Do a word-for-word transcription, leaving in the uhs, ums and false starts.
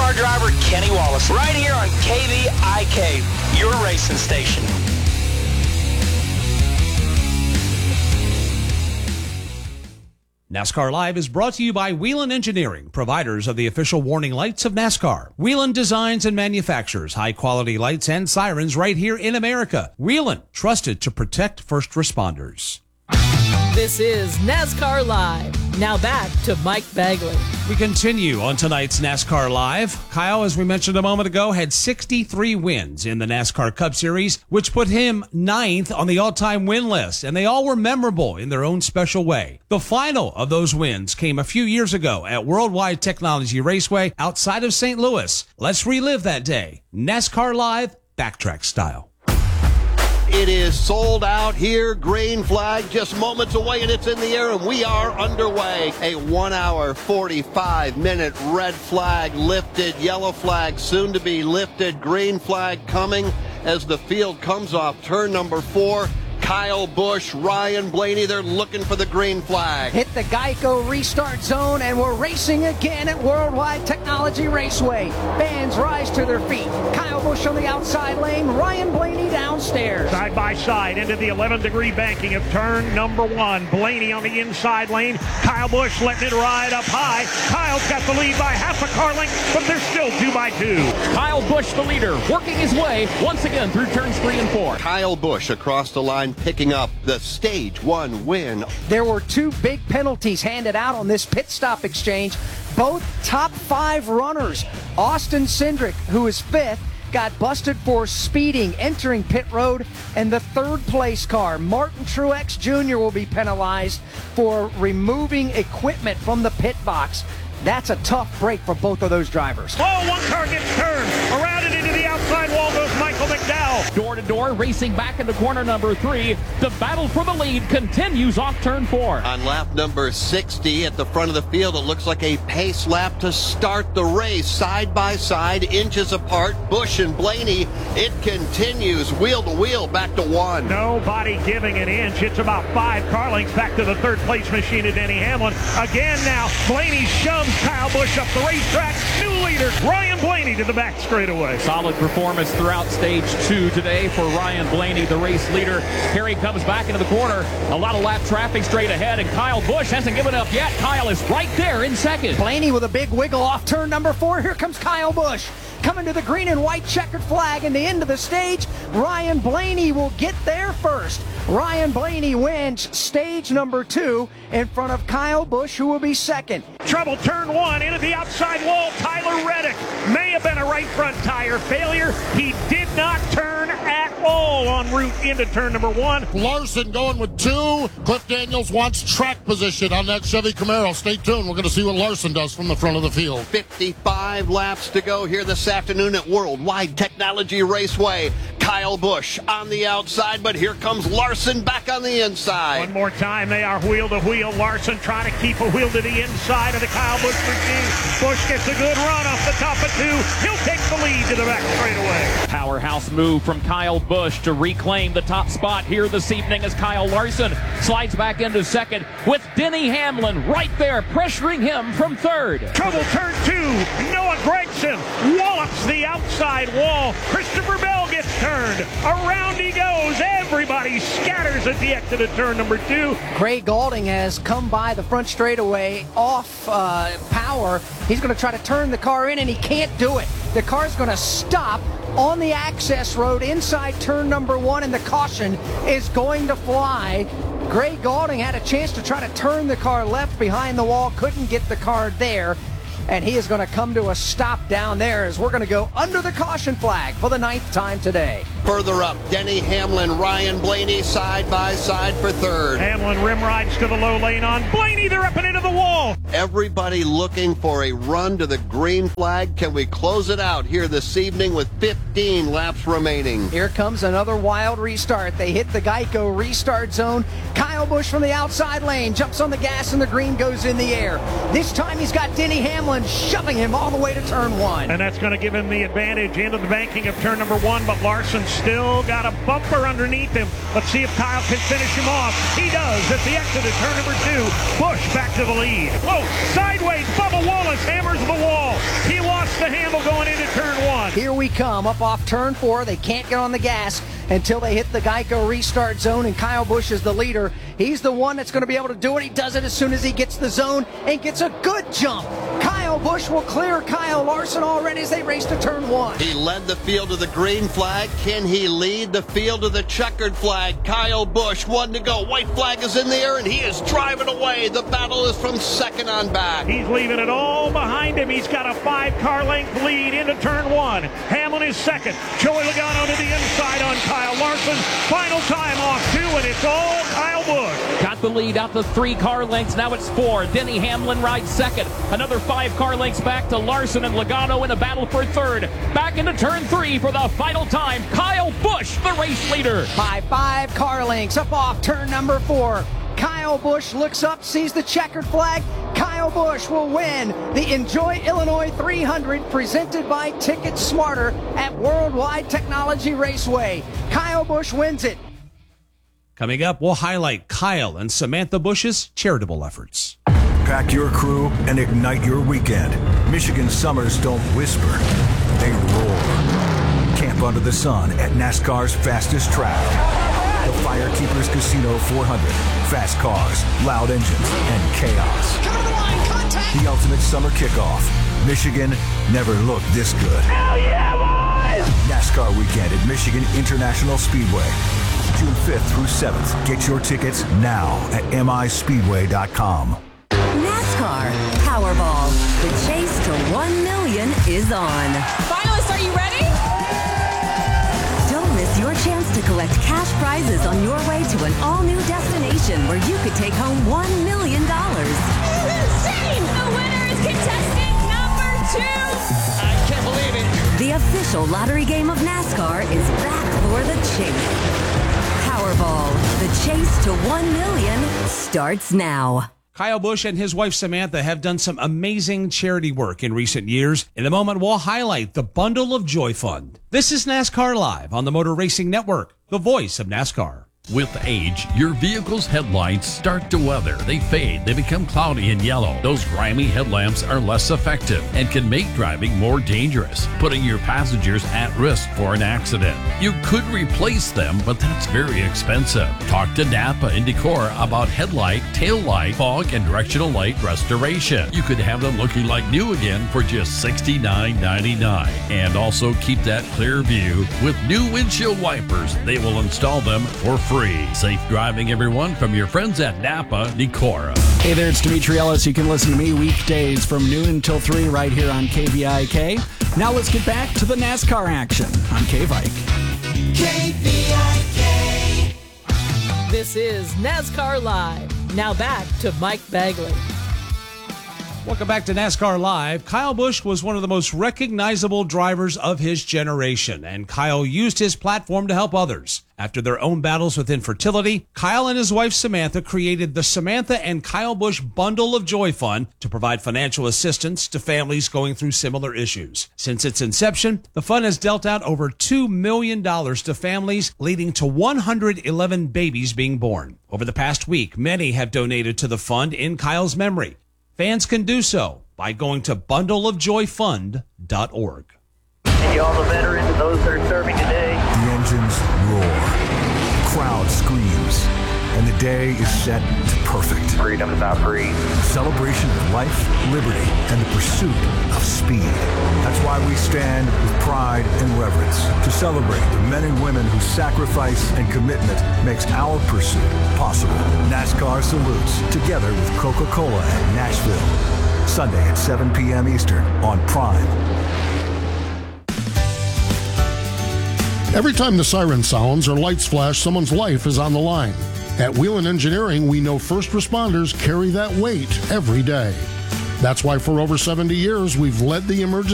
NASCAR driver Kenny Wallace, right here on K V I K, your racing station. NASCAR Live is brought to you by Whelen Engineering, providers of the official warning lights of NASCAR. Whelen designs and manufactures high-quality lights and sirens right here in America. Whelen, trusted to protect first responders. This is NASCAR Live. Now back to Mike Bagley. We continue on tonight's NASCAR Live. Kyle, as we mentioned a moment ago, had sixty-three wins in the NASCAR Cup Series, which put him ninth on the all-time win list, and they all were memorable in their own special way. The final of those wins came a few years ago at Worldwide Technology Raceway outside of Saint Louis. Let's relive that day. NASCAR Live, backtrack style. It is sold out here. Green flag just moments away, and it's in the air, and we are underway. A one hour, forty-five minute red flag lifted, yellow flag soon to be lifted, green flag coming as the field comes off turn number four. Kyle Busch, Ryan Blaney, they're looking for the green flag. Hit the Geico restart zone, and we're racing again at Worldwide Technology Raceway. Fans rise to their feet. Kyle Busch on the outside lane, Ryan Blaney downstairs. Side by side into the eleven degree banking of turn number one. Blaney on the inside lane. Kyle Busch letting it ride up high. Kyle's got the lead by half a car length, but they're still two by two. Kyle Busch, the leader, working his way once again through turns three and four. Kyle Busch across the line, picking up the stage one win. There were two big penalties handed out on this pit stop exchange. Both top five runners. Austin Cindric, who is fifth, got busted for speeding entering pit road, and the third place car, Martin Truex Junior, will be penalized for removing equipment from the pit box. That's a tough break for both of those drivers. Oh, one car gets turned. Around it into the outside wall goes Michael McDowell. Door to door, racing back into corner number three. The battle for the lead continues off turn four. On lap number sixty at the front of the field, it looks like a pace lap to start the race. Side by side, inches apart, Busch and Blaney. It continues wheel to wheel back to one. Nobody giving an inch. It's about five car lengths back to the third place machine of Denny Hamlin. Again now, Blaney shoves Kyle Busch up the racetrack. New leader, Ryan Blaney to the back straightaway. Solid performance throughout stage two today for Ryan Blaney, the race leader. Here he comes back into the corner. A lot of lap traffic straight ahead, and Kyle Busch hasn't given up yet. Kyle is right there in second. Blaney with a big wiggle off turn number four. Here comes Kyle Busch. Coming to the green and white checkered flag in the end of the stage. Ryan Blaney will get there first. Ryan Blaney wins stage number two in front of Kyle Busch, who will be second. Trouble turn one into the outside wall. Tyler Reddick may have been a right front tire failure. He did not turn at all en route into turn number one. Larson going with two. Cliff Daniels wants track position on that Chevy Camaro. Stay tuned. We're going to see what Larson does from the front of the field. fifty-five laps to go here this afternoon at Worldwide Technology Raceway. Kyle Busch on the outside, but here comes Larson back on the inside. One more time, they are wheel to wheel. Larson trying to keep a wheel to the inside of the Kyle Busch machine. Busch gets a good run off the top of two. He'll take the lead to the back straightaway. Powerhouse move from Kyle Busch to reclaim the top spot here this evening as Kyle Larson slides back into second with Denny Hamlin right there pressuring him from third. Trouble turn two. Noah Gragson wallops the outside wall. Christopher Bell gets turned. Around he goes. Everybody scatters at the exit of turn number two. Gray Gaulding has come by the front straightaway off uh, power. He's going to try to turn the car in, and he can't do it. The car's going to stop on the access road inside turn number one, and the caution is going to fly. Gray Gaulding had a chance to try to turn the car left behind the wall, couldn't get the car there. And he is going to come to a stop down there as we're going to go under the caution flag for the ninth time today. Further up, Denny Hamlin, Ryan Blaney side by side for third. Hamlin rim rides to the low lane on Blaney. They're up and into the wall. Everybody looking for a run to the green flag. Can we close it out here this evening with fifteen laps remaining? Here comes another wild restart. They hit the Geico restart zone. Kyle Busch from the outside lane jumps on the gas, and the green goes in the air. This time he's got Denny Hamlin shoving him all the way to turn one. And that's going to give him the advantage into the banking of turn number one, but Larson still got a bumper underneath him. Let's see if Kyle can finish him off. He does at the exit of turn number two. Busch back to the lead. Whoa, sideways, Bubba Wallace hammers the wall. He lost the handle we come. Up off turn four. They can't get on the gas until they hit the Geico restart zone, and Kyle Busch is the leader. He's the one that's going to be able to do it. He does it as soon as he gets the zone and gets a good jump. Kyle Busch will clear Kyle Larson already as they race to turn one. He led the field to the green flag. Can he lead the field to the checkered flag? Kyle Busch, one to go. White flag is in the air, and he is driving away. The battle is from second on back. He's leaving it all behind him. He's got a five-car length lead into turn one. Hamlin is second. Joey Logano to the inside on Kyle Larson. Final time off two, and it's all Kyle Busch. Got the lead out to three car lengths. Now it's four. Denny Hamlin rides second. Another five car lengths back to Larson and Logano in a battle for third. Back into turn three for the final time. Kyle Busch, the race leader. By five car lengths up off turn number four. Kyle Busch looks up, sees the checkered flag. Kyle Busch will win the Enjoy Illinois three hundred presented by Ticket Smarter at Worldwide Technology Raceway. Kyle Busch wins it. Coming up, we'll highlight Kyle and Samantha Busch's charitable efforts. Pack your crew and ignite your weekend. Michigan summers don't whisper, they roar. Camp under the sun at NASCAR's fastest track. The Firekeepers Casino four hundred. Fast cars, loud engines, and chaos. The ultimate summer kickoff. Michigan never looked this good. Hell yeah, boys! NASCAR weekend at Michigan International Speedway. June fifth through seventh. Get your tickets now at M I speedway dot com. NASCAR Powerball. The chase to one million is on. Finalists, are you ready? Don't miss your chance to collect cash prizes on your way to an all-new destination where you could take home one million dollars. Insane! The winner is contestant number two! I can't believe it. The official lottery game of NASCAR is back for the chase. Powerball. The chase to one million starts now. Kyle Busch and his wife Samantha have done some amazing charity work in recent years. In a moment, we'll highlight the Bundle of Joy Fund. This is NASCAR Live on the Motor Racing Network, the voice of NASCAR. With age, your vehicle's headlights start to weather. They fade, they become cloudy and yellow. Those grimy headlamps are less effective and can make driving more dangerous, putting your passengers at risk for an accident. You could replace them, but that's very expensive. Talk to Napa and Decor about headlight, tail light, fog, and directional light restoration. You could have them looking like new again for just sixty-nine ninety-nine. And also keep that clear view with new windshield wipers. They will install them for free. Safe driving, everyone, from your friends at Napa Decora. Hey there, it's Dimitri Ellis. You can listen to me weekdays from noon until three right here on K V I K. Now let's get back to the NASCAR action on K-Vike. K V I K. This is NASCAR Live. Now back to Mike Bagley. Welcome back to NASCAR Live. Kyle Busch was one of the most recognizable drivers of his generation, and Kyle used his platform to help others. After their own battles with infertility, Kyle and his wife Samantha created the Samantha and Kyle Busch Bundle of Joy Fund to provide financial assistance to families going through similar issues. Since its inception, the fund has dealt out over two million dollars to families, leading to one hundred eleven babies being born. Over the past week, many have donated to the fund in Kyle's memory. Fans can do so by going to bundle of joy fund dot org. And you all the veterans and those that are serving today. The engines roar. Crowd screams. And the day is set to perfect. Freedom is our free. A celebration of life, liberty, and the pursuit of speed. That's why we stand with pride and reverence to celebrate the men and women whose sacrifice and commitment makes our pursuit possible. NASCAR salutes together with Coca-Cola at Nashville. Sunday at seven p.m. Eastern on Prime. Every time the siren sounds or lights flash, someone's life is on the line. At Whelen Engineering, we know first responders carry that weight every day. That's why for over seventy years, we've led the emergency